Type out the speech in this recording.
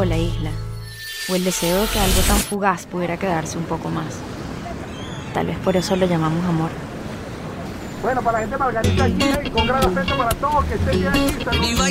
o la isla, o el deseo de que algo tan fugaz pudiera quedarse un poco más. Tal vez por eso lo llamamos amor. Bueno, para la gente Margarita aquí, con gran afecto para todos, que estén bien aquí. Saludos.